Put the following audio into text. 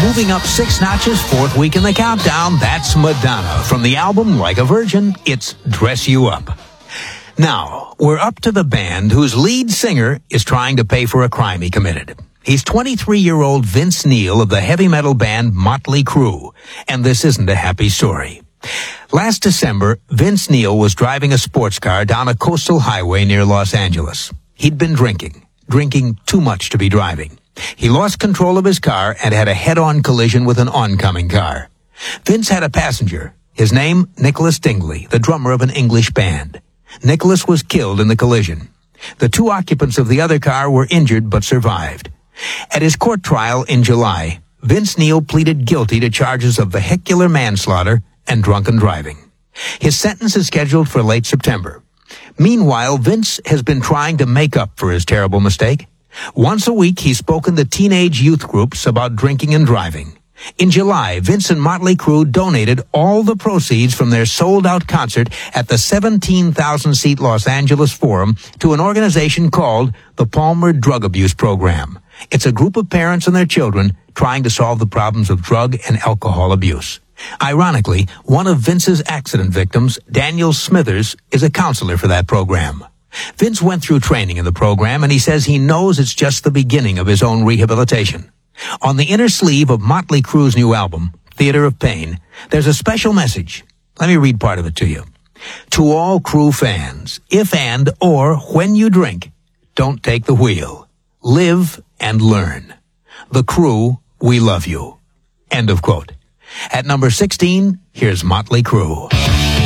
Moving up 6 notches, 4th week in the countdown, that's Madonna. From the album Like a Virgin, it's Dress You Up. Now, we're up to the band whose lead singer is trying to pay for a crime he committed. He's 23-year-old Vince Neil of the heavy metal band Motley Crue, and this isn't a happy story. Last December, Vince Neil was driving a sports car down a coastal highway near Los Angeles. He'd been drinking too much to be driving. He lost control of his car and had a head-on collision with an oncoming car. Vince had a passenger, his name Nicholas Dingley, the drummer of an English band. Nicholas was killed in the collision. The 2 occupants of the other car were injured but survived. At his court trial in July, Vince Neil pleaded guilty to charges of vehicular manslaughter and drunken driving. His sentence is scheduled for late September. Meanwhile, Vince has been trying to make up for his terrible mistake. Once a week, he's spoken to teenage youth groups about drinking and driving. In July, Vince and Motley Crue donated all the proceeds from their sold-out concert at the 17,000-seat Los Angeles Forum to an organization called the Palmer Drug Abuse Program. It's a group of parents and their children trying to solve the problems of drug and alcohol abuse. Ironically, one of Vince's accident victims, Daniel Smithers, is a counselor for that program. Vince went through training in the program, and he says he knows it's just the beginning of his own rehabilitation. On the inner sleeve of Motley Crue's new album, Theater of Pain, there's a special message. Let me read part of it to you. To all Crue fans, if and or when you drink, don't take the wheel. Live and learn. The Crue, we love you. End of quote. At number 16, here's Motley Crue.